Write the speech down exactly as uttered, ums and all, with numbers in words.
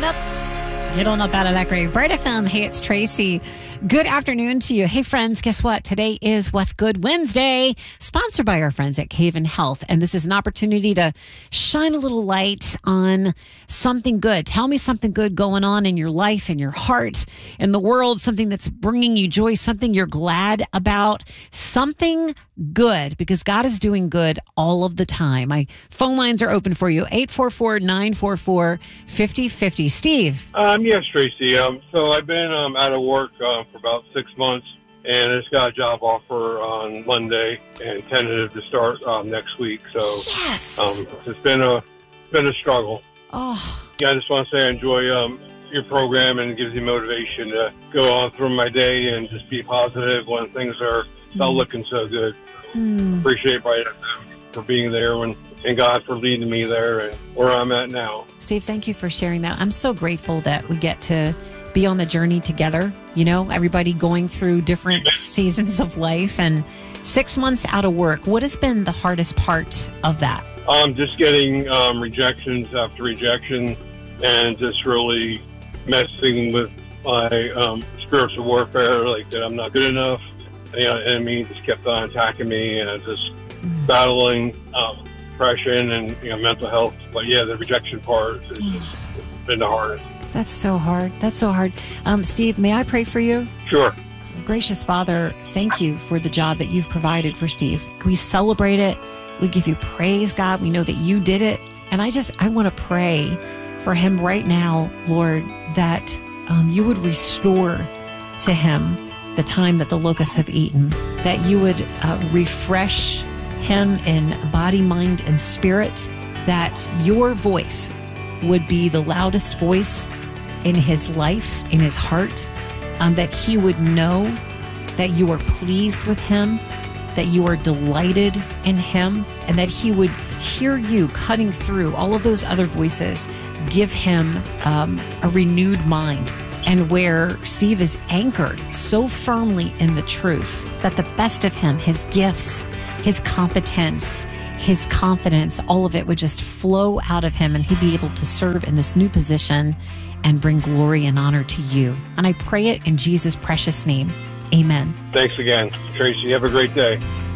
up. You don't know better that great. Bright F M. Hey, it's Tracy. Good afternoon to you. Hey, friends, guess what? Today is What's Good Wednesday, sponsored by our friends at Caven Health. And this is an opportunity to shine a little light on something good. Tell me something good going on in your life, in your heart, in the world, something that's bringing you joy, something you're glad about, something good, because God is doing good all of the time. My phone lines are open for you, eight four four, nine four four, five oh five oh. Steve. Um, yes, Tracy. Um, so I've been um, out of work uh, for about six months, and I just got a job offer on Monday and tentative to start um, next week. So Yes. um, it's been a been a struggle. Oh, Yeah, I just want to say I enjoy um, your program, and it gives me motivation to go on through my day and just be positive when things are not looking so good. hmm. Appreciate Bright F M for being there and, and God for leading me there and where I'm at now. Steve, thank you for sharing that. I'm so grateful that we get to be on the journey together. You know, everybody going through different seasons of life, and six months out of work. What has been the hardest part of that? Um, just getting um, rejections after rejection, and just really messing with my um, spiritual warfare, like that I'm not good enough. You know, the enemy just kept on attacking me, and just battling um, depression and you know, mental health. But yeah, the rejection part has just been the hardest. That's so hard. That's so hard. Um, Steve, may I pray for you? Sure. Gracious Father, thank you for the job that you've provided for Steve. We celebrate it. We give you praise, God. We know that you did it. And I just, I want to pray for him right now, Lord, that um, you would restore to him the time that the locusts have eaten, that you would uh, refresh him in body, mind, and spirit, that your voice would be the loudest voice in his life, in his heart, um, that he would know that you are pleased with him, that you are delighted in him, and that he would hear you cutting through all of those other voices, give him um, a renewed mind. And where Steve is anchored so firmly in the truth that the best of him, his gifts, his competence, his confidence, all of it would just flow out of him, and he'd be able to serve in this new position and bring glory and honor to you. And I pray it in Jesus' precious name. Amen. Thanks again, Tracy. Have a great day.